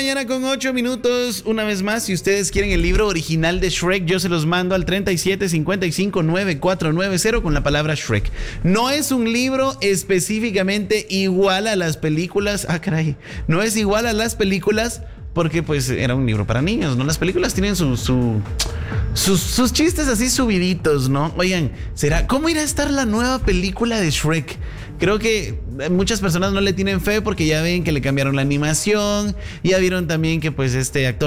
mañana con 8 minutos. Una vez más, si ustedes quieren el libro original de Shrek, yo se los mando al 37559490 con la palabra Shrek. No es un libro específicamente igual a las películas. Ah, caray. No es igual a las películas porque pues era un libro para niños, ¿no? Las películas tienen sus chistes así subiditos, ¿no? Oigan, ¿cómo irá a estar la nueva película de Shrek? Creo que muchas personas no le tienen fe porque ya ven que le cambiaron la animación, ya vieron también que pues este actor